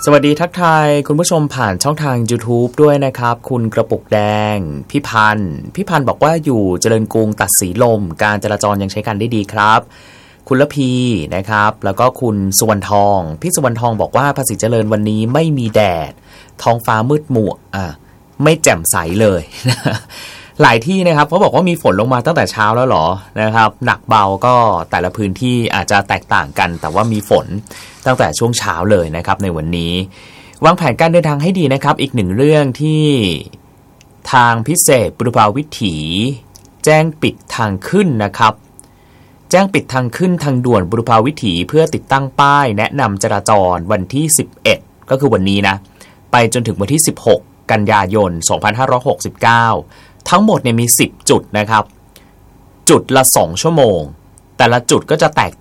สวัสดีทักทายคุณผู้ชมผ่านช่องทาง YouTube ด้วยนะครับคุณกระปุกแดงพี่พันธ์บอกว่าอยู่เจริญกรุงตัดสีลมการจราจรยังใช้การได้ดีครับคุณละพีนะครับแล้วก็คุณสุวรรณทองพี่สุวรรณทองบอกว่าภาษีเจริญวันนี้ไม่มีแดดท้องฟ้ามืดมัวไม่แจ่มใสเลยหลายที่นะครับเขาบอกว่ามีฝนลงมาตั้งแต่เช้าแล้วหรอนะครับหนักเบาก็แต่ละพื้นที่อาจจะแตกต่างกันแต่ว่ามีฝนตั้งแต่ช่วงเช้าเลยนะครับในวันนี้วางแผนการเดินทางให้ดีนะครับอีกหนึ่งเรื่องที่ทางพิเศษบุรพาวิถีแจ้งปิดทางขึ้นนะครับแจ้งปิดทางขึ้นทางด่วนบุรพาวิถีเพื่อติดตั้งป้ายแนะนำจราจรวันที่11ก็คือวันนี้นะไปจนถึงวันที่16กันยายน2569ทั้งหมดเนี่ยมี10จุดนะครับจุดละ2ชั่วโมงแต่ละจุดก็จะแตก